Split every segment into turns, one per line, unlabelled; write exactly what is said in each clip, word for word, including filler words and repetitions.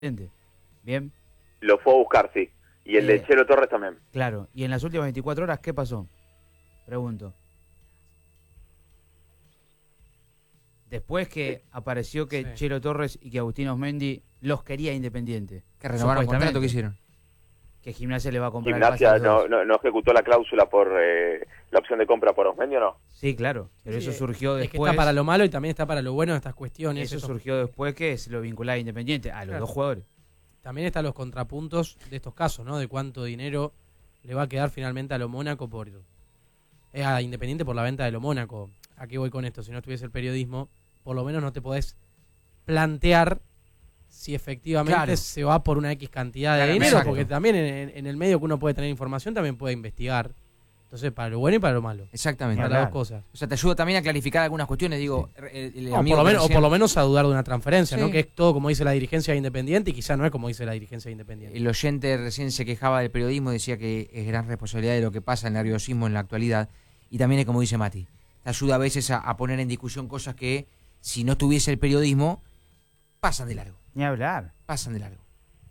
Bien.
Lo fue a buscar, sí. Y el
Eh,
de Chelo Torres también.
Claro. ¿Y en las últimas veinticuatro horas qué pasó? Pregunto. Después que apareció que
Sí.
Chelo Torres y que Agustín Osmendi los quería Independiente.
Que renovaron el contrato que
Supuestamente.
hicieron.
Que Gimnasia le va a comprar el pase a
Gimnasia
los
no,
dos.
no, no ejecutó la cláusula por eh, la opción de compra por Osmendi, ¿o no?
Sí, claro. Pero
Sí,
eso surgió
es que
después.
está para lo malo y también está para lo bueno de estas cuestiones.
Eso
Esto-
surgió después que se lo vinculaba a Independiente, a los
Claro.
dos jugadores.
También están los contrapuntos de estos casos, ¿no? De cuánto dinero le va a quedar finalmente a lo Mónaco por eh, a Independiente por la venta de lo Mónaco. ¿A qué voy con esto? Si no estuviese el periodismo, por lo menos no te podés plantear si efectivamente
Claro.
se va por una X cantidad de
Claro,
dinero,
exacto.
porque también en, en el medio que uno puede tener información también puede investigar. Entonces, para lo bueno y para lo malo.
Exactamente.
Para
Claro.
las dos cosas.
O sea, te ayuda también a clarificar algunas cuestiones. Digo, el, el
No,
amigo
por lo
que
menos, o
recién-
por lo menos a dudar de una transferencia,
Sí.
¿no? Que es todo como dice la dirigencia de Independiente y quizá no es como dice la dirigencia de Independiente.
el oyente recién se quejaba del periodismo, decía que es gran responsabilidad de lo que pasa en el nerviosismo en la actualidad. Y también es como dice Mati, te ayuda a veces a, a poner en discusión cosas que, si no tuviese el periodismo, pasan de largo.
Ni hablar.
Pasan de largo.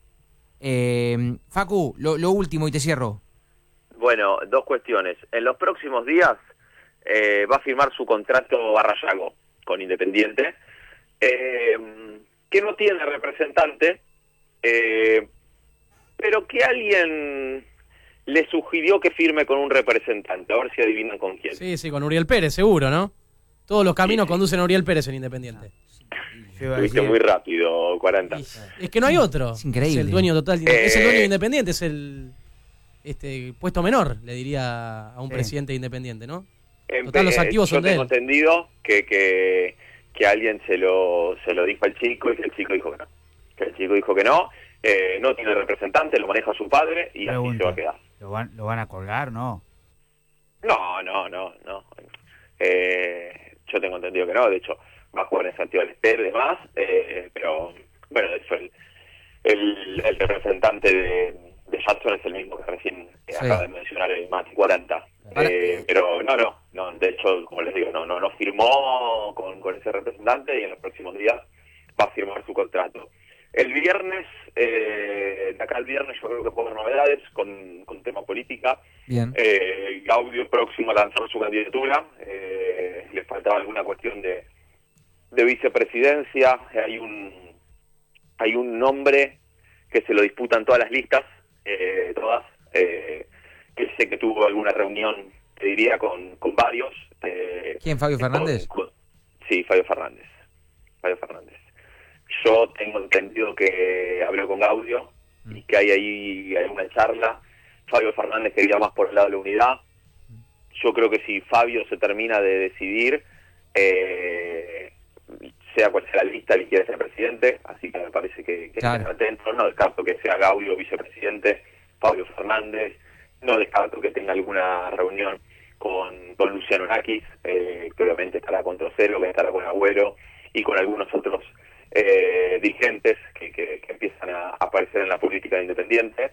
Eh, Facu, lo, lo último y te cierro.
Bueno, dos cuestiones. En los próximos días eh, va a firmar su contrato Barrayago con Independiente, eh, que no tiene representante, eh, pero que alguien le sugirió que firme con un representante. A ver si adivinan con quién.
Sí, sí, con Uriel Pérez, seguro, ¿no? Todos los caminos
Sí, sí.
conducen a Uriel Pérez en Independiente.
Yo iba a
Fuiste
decir-
muy rápido, cuarenta.
Y es que no hay otro.
Es increíble.
Es el dueño total. de-
Eh,
es el dueño de Independiente, es el este puesto menor, le diría a un
Sí.
presidente de Independiente, ¿no?
En-
Total, los
eh,
activos
yo
son de
tengo
él.
entendido que, que, que alguien se lo, se lo dijo al chico y que el chico dijo que no. Que el chico dijo que no, eh, no tiene representante, lo maneja su padre y así
Pregunta.
se va a quedar.
¿Lo van, ¿Lo van a colgar? No.
No, no, no, no. Eh, yo tengo entendido que no, de hecho va a jugar en Santiago del Estero y demás, eh, pero bueno, de hecho el, el, el representante de, de Jackson es el mismo que recién eh,
Sí.
acaba de mencionar, el Mati cuarenta.
Ahora,
Eh, pero no, no, no, de hecho, como les digo, no, no, no firmó con, con ese representante y en los próximos días va a firmar su contrato. El viernes, eh, de acá al viernes yo creo que puedo haber novedades con, con tema política.
Bien.
Eh, Gaudio próximo a lanzar su candidatura, eh, le faltaba alguna cuestión de, de vicepresidencia, hay un hay un nombre que se lo disputan todas las listas, eh, todas, eh, que sé que tuvo alguna reunión, te diría, con, con varios. Eh,
¿Quién, Fabio
con-
Fernández?
con- sí, Fabio Fernández. Fabio Fernández. Yo tengo entendido que habló con Gaudio y que hay ahí alguna charla. Fabio Fernández quería más por el lado de la unidad. Yo creo que si Fabio se termina de decidir, eh, sea cual sea la lista, él quiere ser presidente, así que me parece que, que
Claro.
estén atentos. No descarto que sea Gaudio vicepresidente, Fabio Fernández, no descarto que tenga alguna reunión con, con Luciano Nakis, eh, que obviamente estará con Trocero, que estará con Agüero y con algunos otros eh, dirigentes que, que, que empiezan a aparecer en la política independiente.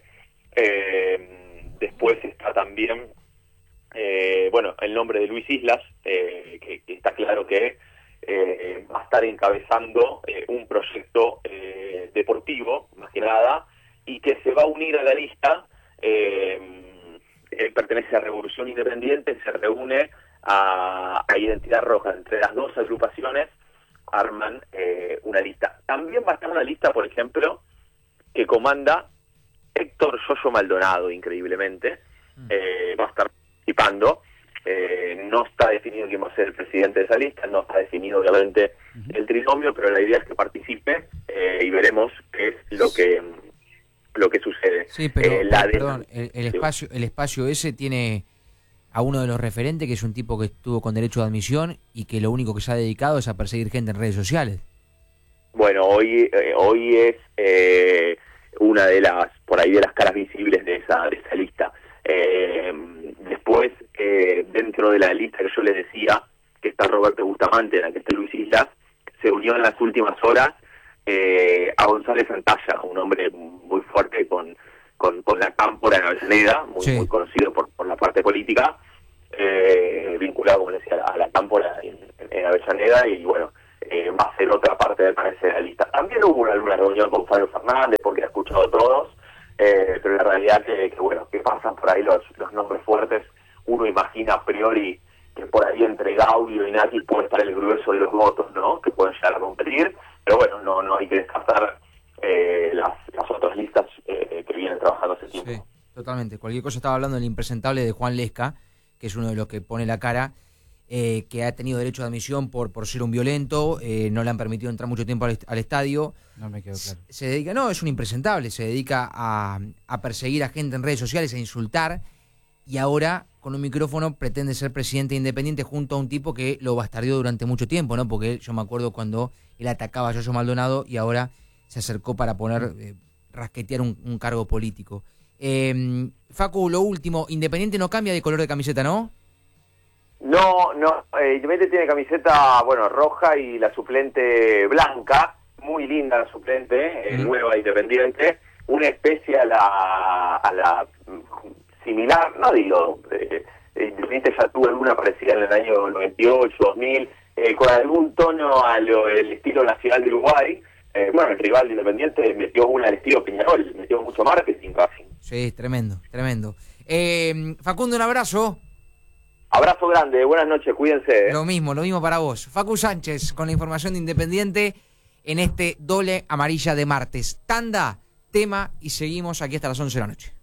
Eh, después está también, eh, bueno, el nombre de Luis Islas, eh, que, que está claro que eh, va a estar encabezando eh, un proyecto eh, deportivo, más que nada, y que se va a unir a la lista. Eh, él pertenece a Revolución Independiente, se reúne a, a Identidad Roja. Entre las dos agrupaciones arman eh, una lista. También va a estar una lista, por ejemplo, que comanda Héctor Yoyo Maldonado, increíblemente. Eh, va a estar participando. Eh, no está definido quién va a ser el presidente de esa lista, no está definido obviamente el trinomio, pero la idea es que participe eh, y veremos qué es lo que lo que sucede.
Sí, pero,
Eh, la
pero,
de-
perdón, el, el
Sí.
espacio el espacio ese tiene a uno de los referentes, que es un tipo que estuvo con derecho de admisión y que lo único que se ha dedicado es a perseguir gente en redes sociales.
Bueno, hoy eh, hoy es eh, una de las, por ahí, de las caras visibles de esa, de esa lista. Eh, después, eh, dentro de la lista que yo les decía, que está Roberto Bustamante, en la que está Luis Islas, se unió en las últimas horas eh, a González Santalla, un hombre muy fuerte con, con, con la cámpora en Avellaneda, muy,
Sí.
muy conocido por, por la parte política, eh, vinculado, como les decía, a la cámpora en, en Avellaneda, y bueno, eh, eh, va a ser otra parte del parece de la lista. También hubo una, una reunión con Fabio Fernández, porque ha escuchado a todos, eh, pero la realidad que, que, bueno, que pasan por ahí los, los nombres fuertes. Uno imagina a priori que por ahí entre Gaudio y Naki puede estar el grueso de los votos, ¿no? Que pueden llegar a competir, pero bueno, no no hay que descartar eh, las, las otras listas eh, que vienen trabajando hace tiempo.
Sí, totalmente. Cualquier cosa. Estaba hablando del impresentable de Juan Lesca, que es uno de los que pone la cara, eh, que ha tenido derecho de admisión por, por ser un violento, eh, no le han permitido entrar mucho tiempo al, est- al estadio.
No me quedó claro.
Se, se dedica, no, es un impresentable, se dedica a, a perseguir a gente en redes sociales, a insultar, y ahora con un micrófono pretende ser presidente independiente junto a un tipo que lo bastardeó durante mucho tiempo, ¿no? Porque yo me acuerdo cuando él atacaba a Yoyo Maldonado y ahora se acercó para poner, eh, rasquetear un, un cargo político. Eh, Facu, lo último, Independiente no cambia de color de camiseta, ¿no?
No, no, eh, Independiente tiene camiseta, bueno, roja y la suplente blanca, muy linda la suplente, eh,
Mm.
nueva Independiente, una especie a la, a la similar, no digo, eh, Independiente ya tuvo alguna parecida en el año noventa y ocho, dos mil, eh, con algún tono al estilo nacional de Uruguay. Eh, bueno, el rival de Independiente metió una al estilo Peñarol, metió mucho marketing Racing.
Sí, tremendo, tremendo. Eh, Facundo, un abrazo.
Abrazo grande, buenas noches, cuídense. ¿eh?
Lo mismo, lo mismo para vos. Facu Sánchez con la información de Independiente en este doble amarilla de martes. Tanda, tema y seguimos aquí hasta las once de la noche.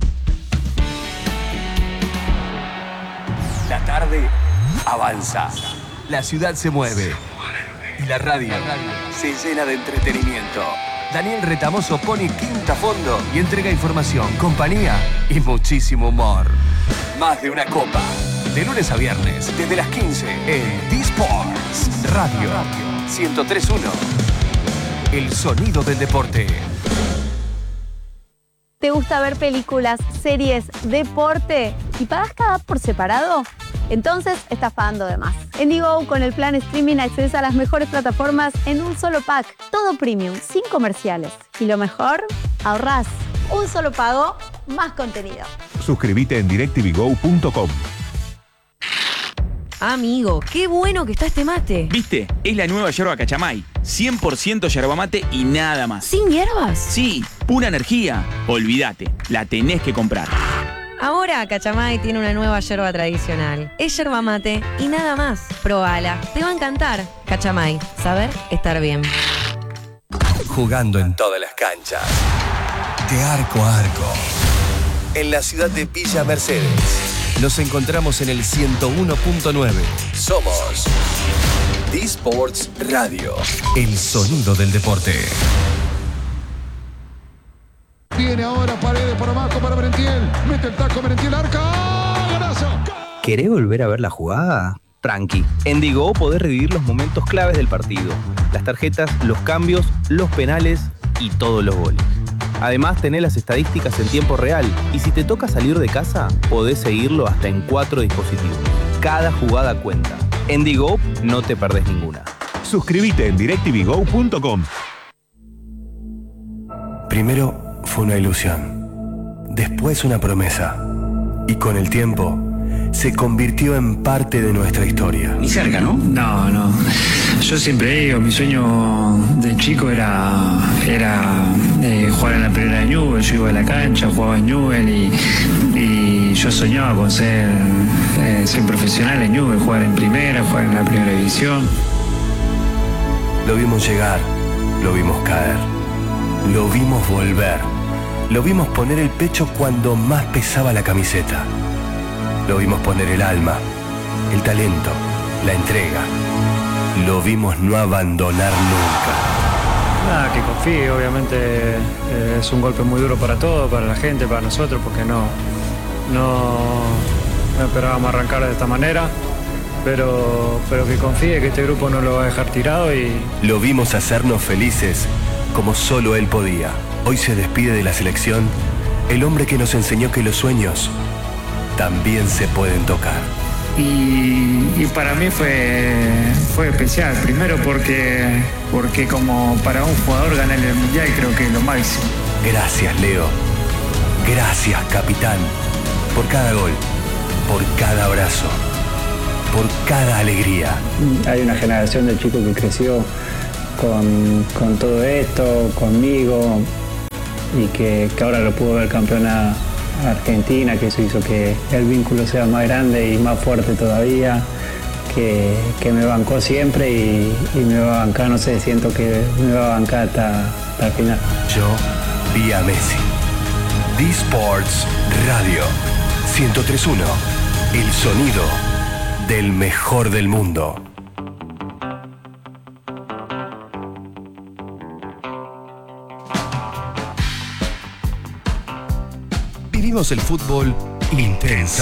La tarde avanza. La ciudad se mueve. Y la radio se llena de entretenimiento. Daniel Retamoso pone quinta a fondo y entrega información, compañía y muchísimo humor. Más de una copa. De lunes a viernes, desde las quince, en D-Sports Radio ciento tres punto uno. El sonido del deporte.
¿Te gusta ver películas, series, deporte y pagas cada app por separado? Entonces estás pagando de más. En Digo, con el plan streaming accedes a las mejores plataformas en un solo pack. Todo premium, sin comerciales. Y lo mejor, ahorrás. Un solo pago, más contenido.
Suscríbete en directv go punto com.
Amigo, qué bueno que está este mate.
¿Viste? Es la nueva yerba Cachamay. cien por ciento yerba mate y nada más.
¿Sin hierbas?
Sí, pura energía. Olvídate, la tenés que comprar.
Ahora Cachamay tiene una nueva yerba tradicional. Es yerba mate y nada más. Probala, te va a encantar. Cachamay, saber estar bien.
Jugando en todas las canchas. De arco a arco. En la ciudad de Villa Mercedes. Nos encontramos en el ciento uno punto nueve. Somos D-Sports Radio. El sonido del deporte.
Viene ahora Paredes por abajo para Merentiel. Mete el taco Merentiel, arca. ¡Golazo!
¿Querés volver a ver la jugada? Tranqui. En Digo podés revivir los momentos claves del partido. Las tarjetas, los cambios, los penales y todos los goles. Además, tenés las estadísticas en tiempo real y si te toca salir de casa, podés seguirlo hasta en cuatro dispositivos. Cada jugada cuenta. En Digo no te perdés ninguna.
Suscríbete en directv go punto com.
Primero fue una ilusión, después una promesa y con el tiempo se convirtió en parte de nuestra historia.
Ni cerca, ¿no? No, no. Yo siempre digo, mi sueño de chico era, era eh, jugar en la primera de Newell. Yo iba a la cancha, jugaba en Newell y, y yo soñaba con ser, eh, ser profesional en Newell, jugar en primera, jugar en la primera división.
Lo vimos llegar, lo vimos caer, lo vimos volver, lo vimos poner el pecho cuando más pesaba la camiseta. Lo vimos poner el alma, el talento, la entrega. Lo vimos no abandonar nunca.
Nada, que confíe, obviamente eh, es un golpe muy duro para todos, para la gente, para nosotros, porque no, no, no esperábamos arrancar de esta manera, pero, pero que confíe que este grupo no lo va a dejar tirado y...
Lo vimos hacernos felices como solo él podía. Hoy se despide de la selección el hombre que nos enseñó que los sueños también se pueden tocar.
Y, y para mí fue, fue especial, primero porque, porque como para un jugador ganar el Mundial creo que es lo máximo.
Gracias, Leo. Gracias, capitán, por cada gol, por cada abrazo, por cada alegría.
Hay una generación de chicos que creció con, con todo esto, conmigo, y que, que ahora lo pudo ver campeona Argentina, que eso hizo que el vínculo sea más grande y más fuerte todavía, que, que me bancó siempre y, y me va a bancar, no sé, siento que me va a bancar hasta, hasta el final.
Yo vi a Messi. D-Sports Radio ciento tres punto uno, el sonido del mejor del mundo. Vivimos el fútbol intenso.